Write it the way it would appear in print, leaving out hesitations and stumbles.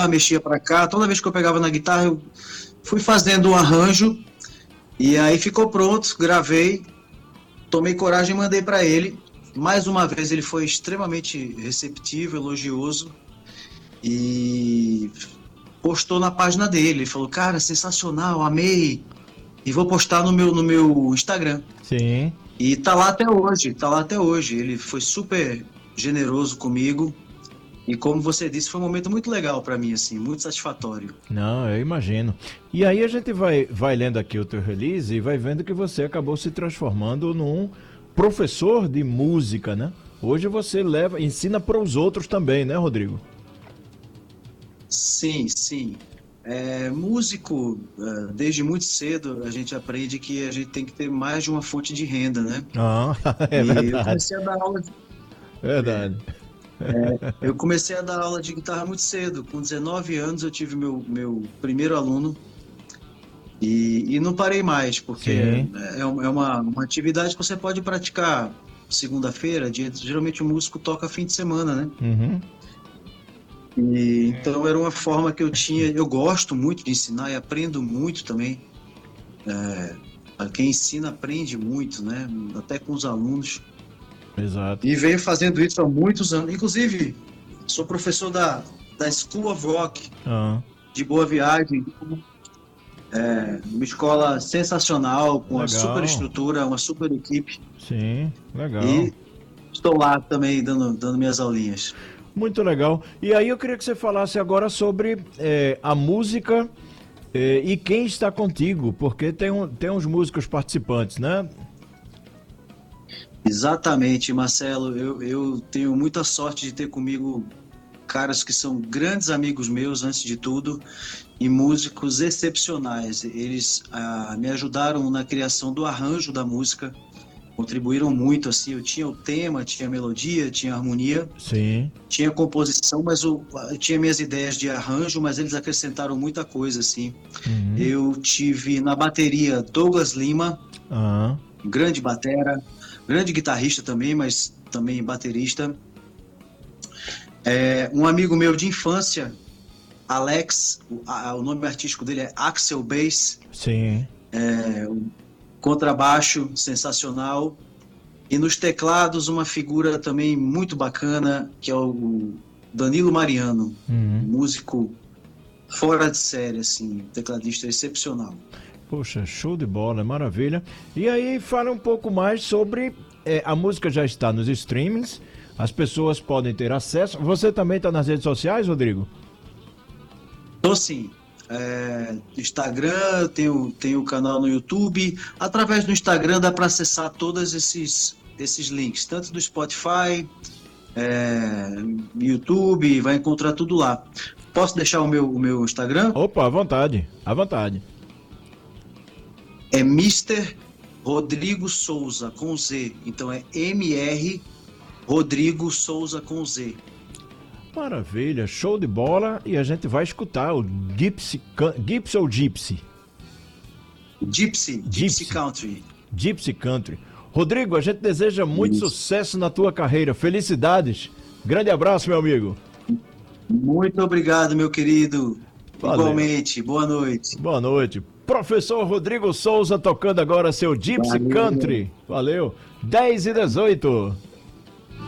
lá, mexia pra cá. Toda vez que eu pegava na guitarra, eu fui fazendo um arranjo. E aí ficou pronto, gravei, tomei coragem e mandei pra ele. Mais uma vez ele foi extremamente receptivo, elogioso e postou na página dele. Ele falou, cara, sensacional, amei. E vou postar no meu Instagram. Sim. E tá lá até hoje, tá lá até hoje. Ele foi super generoso comigo. E como você disse, foi um momento muito legal pra mim, assim, muito satisfatório. Não, eu imagino. E aí a gente vai lendo aqui o teu release e vai vendo que você acabou se transformando num professor de música, né? Hoje você ensina para os outros também, né, Rodrigo? Sim, sim. Músico, desde muito cedo, a gente aprende que a gente tem que ter mais de uma fonte de renda, né? Ah, é E eu verdade. comecei a dar aula, Verdade. eu comecei a dar aula de guitarra muito cedo. Com 19 anos eu tive meu primeiro aluno e não parei mais, porque Sim. uma atividade que você pode praticar segunda-feira, geralmente o músico toca fim de semana, né? Uhum. E, então era uma forma que eu tinha, eu gosto muito de ensinar e aprendo muito também. Quem ensina aprende muito, né? Até com os alunos. Exato. E venho fazendo isso há muitos anos. Inclusive, sou professor da School of Rock Ah, de Boa Viagem, uma escola sensacional, com uma super legal. estrutura, uma super equipe. Sim, legal. E estou lá também dando minhas aulinhas. Muito legal. E aí eu queria que você falasse agora sobre a música e quem está contigo, porque tem uns músicos participantes, né? Exatamente, Marcelo. Eu tenho muita sorte de ter comigo caras que são grandes amigos meus, antes de tudo, e músicos excepcionais. Eles me ajudaram na criação do arranjo da música, contribuíram muito, assim. Eu tinha o tema, tinha a melodia, tinha a harmonia, Sim. tinha a composição, mas eu tinha minhas ideias de arranjo, mas eles acrescentaram muita coisa, assim. Uhum. Eu tive na bateria Douglas Lima, Ah, grande batera, grande guitarrista também, mas também baterista. Um amigo meu de infância, Alex, o nome artístico dele é Axel Bass, sim. contrabaixo sensacional. E nos teclados, uma figura também muito bacana, que é o Danilo Mariano, Uhum. músico fora de série, assim, tecladista excepcional. Poxa, show de bola, maravilha. E aí fala um pouco mais sobre a música já está nos streamings, as pessoas podem ter acesso. Você também está nas redes sociais, Rodrigo? Então, sim, Instagram, tenho o canal no YouTube. Através do Instagram dá para acessar todos esses links, tanto do Spotify, YouTube, vai encontrar tudo lá. Posso deixar o meu Instagram? Opa, à vontade, à vontade. É Mister Rodrigo Souza, com Z. Então é MR Rodrigo Souza, com Z. Maravilha, show de bola. E a gente vai escutar o Gypsy ou Gypsy? Gypsy Gypsy. Country. Gypsy Country. Rodrigo, a gente deseja muito Isso. sucesso na tua carreira. Felicidades. Grande abraço, meu amigo. Muito obrigado, meu querido. Valeu. Igualmente, boa noite. Boa noite. Professor Rodrigo Souza tocando agora seu Gypsy Valeu. Country. Valeu. 10 e 18.